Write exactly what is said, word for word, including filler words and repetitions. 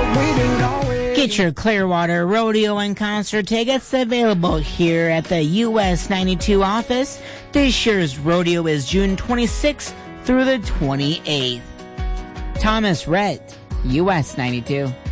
Get your Clearwater Rodeo and concert tickets available here at the U S ninety-two office. This year's rodeo is June twenty-sixth through the twenty-eighth. Thomas Rhett, U S ninety-two.